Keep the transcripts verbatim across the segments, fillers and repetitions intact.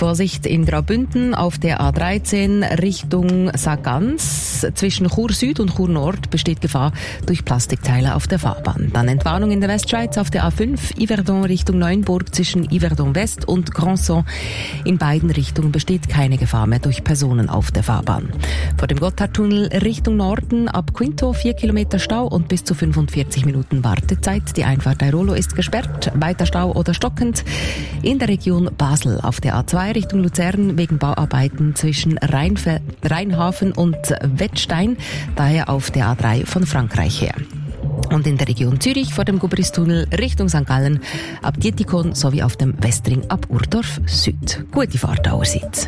Vorsicht in Graubünden auf der A dreizehn Richtung Sargans. Zwischen Chur Süd und Chur Nord besteht Gefahr durch Plastikteile auf der Fahrbahn. Dann Entwarnung in der Westschweiz auf der A fünf Yverdon Richtung Neuenburg zwischen Yverdon West und Grandson. In beiden Richtungen besteht keine Gefahr mehr durch Personen auf der Fahrbahn. Vor dem Gotthardtunnel Richtung Norden ab Quinto vier Kilometer Stau und bis zu fünfundvierzig Minuten Wartezeit. Die Einfahrt Airolo ist gesperrt, weiter Stau oder stockend. In der Region Basel auf der A zwei Richtung Luzern wegen Bauarbeiten zwischen Rheinfe- Rheinhafen und Wettstein, daher auf der A drei von Frankreich her. Und in der Region Zürich vor dem Gubristunnel Richtung Sankt Gallen ab Dietikon sowie auf dem Westring ab Urdorf Süd. Gute Fahrt allerseits.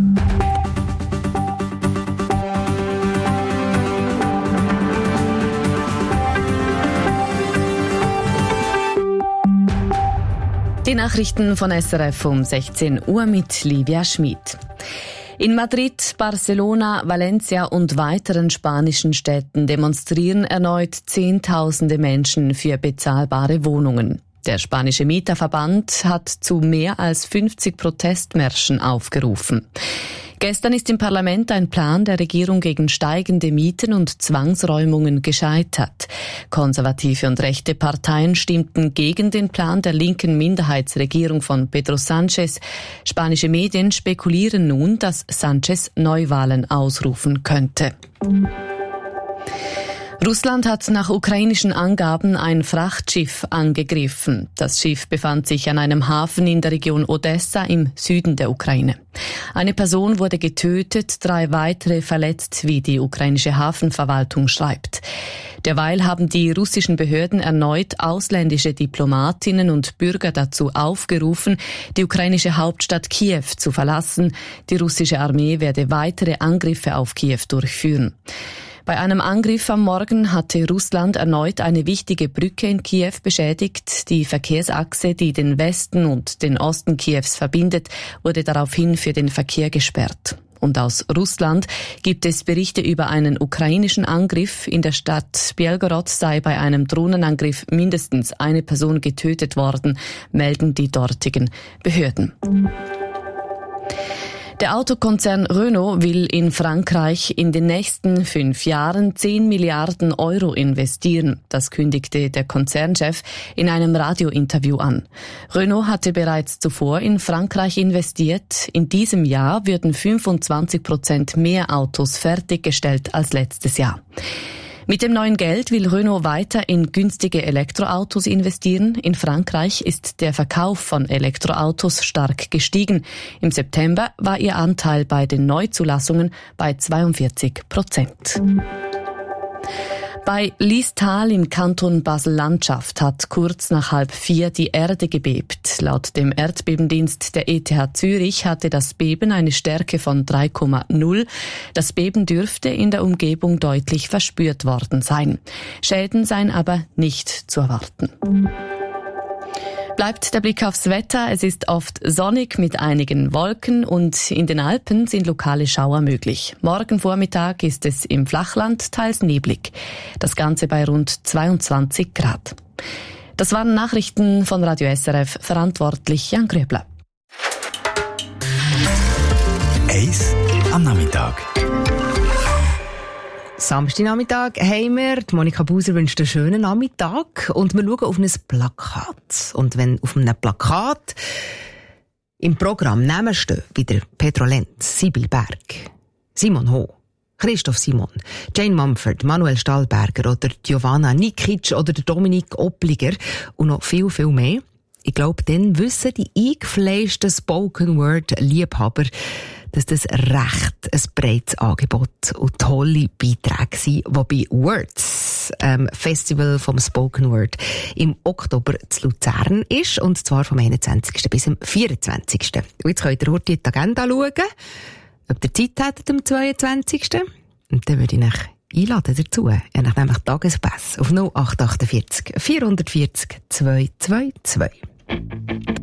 Die Nachrichten von S R F um sechzehn Uhr mit Livia Schmid. In Madrid, Barcelona, Valencia und weiteren spanischen Städten demonstrieren erneut Zehntausende Menschen für bezahlbare Wohnungen. Der spanische Mieterverband hat zu mehr als fünfzig Protestmärschen aufgerufen. Gestern ist im Parlament ein Plan der Regierung gegen steigende Mieten und Zwangsräumungen gescheitert. Konservative und rechte Parteien stimmten gegen den Plan der linken Minderheitsregierung von Pedro Sánchez. Spanische Medien spekulieren nun, dass Sánchez Neuwahlen ausrufen könnte. Russland hat nach ukrainischen Angaben ein Frachtschiff angegriffen. Das Schiff befand sich an einem Hafen in der Region Odessa im Süden der Ukraine. Eine Person wurde getötet, drei weitere verletzt, wie die ukrainische Hafenverwaltung schreibt. Derweil haben die russischen Behörden erneut ausländische Diplomatinnen und Bürger dazu aufgerufen, die ukrainische Hauptstadt Kiew zu verlassen. Die russische Armee werde weitere Angriffe auf Kiew durchführen. Bei einem Angriff am Morgen hatte Russland erneut eine wichtige Brücke in Kiew beschädigt. Die Verkehrsachse, die den Westen und den Osten Kiews verbindet, wurde daraufhin für den Verkehr gesperrt. Und aus Russland gibt es Berichte über einen ukrainischen Angriff. In der Stadt Belgorod sei bei einem Drohnenangriff mindestens eine Person getötet worden, melden die dortigen Behörden. Der Autokonzern Renault will in Frankreich in den nächsten fünf Jahren zehn Milliarden Euro investieren. Das kündigte der Konzernchef in einem Radiointerview an. Renault hatte bereits zuvor in Frankreich investiert. In diesem Jahr würden fünfundzwanzig Prozent mehr Autos fertiggestellt als letztes Jahr. Mit dem neuen Geld will Renault weiter in günstige Elektroautos investieren. In Frankreich ist der Verkauf von Elektroautos stark gestiegen. Im September war ihr Anteil bei den Neuzulassungen bei zweiundvierzig Prozent. Bei Liestal im Kanton Basel-Landschaft hat kurz nach halb vier die Erde gebebt. Laut dem Erdbebendienst der E T H Zürich hatte das Beben eine Stärke von drei Komma null. Das Beben dürfte in der Umgebung deutlich verspürt worden sein. Schäden seien aber nicht zu erwarten. Bleibt der Blick aufs Wetter. Es ist oft sonnig mit einigen Wolken und in den Alpen sind lokale Schauer möglich. Morgen Vormittag ist es im Flachland teils neblig. Das Ganze bei rund zweiundzwanzig Grad. Das waren Nachrichten von Radio S R F, verantwortlich Jan Gröbler. Eis am Nachmittag. Samstagnachmittag haben wir. Die Monika Buser wünscht einen schönen Nachmittag und wir schauen auf ein Plakat. Und wenn auf einem Plakat im Programm Namen stehen, wie der Pedro Lenz, Sibyl Berg, Simon Ho, Christoph Simon, Jane Mumford, Manuel Stahlberger oder Giovanna Nikic oder Dominik Oppliger und noch viel, viel mehr, ich glaube, dann wissen die eingefleischten Spoken-Word-Liebhaber, dass das recht ein breites Angebot und tolle Beiträge sind, die bei Words ähm, Festival vom Spoken Word im Oktober zu Luzern ist, und zwar vom einundzwanzigsten bis zum vierundzwanzigsten Und jetzt könnt ihr heute die Agenda schauen, ob ihr Zeit hättet am zweiundzwanzigsten Und dann würde ich euch einladen dazu. Ich habe nämlich Tagespass auf null acht acht vier vierhundertvierzig zweihundertzweiundzwanzig.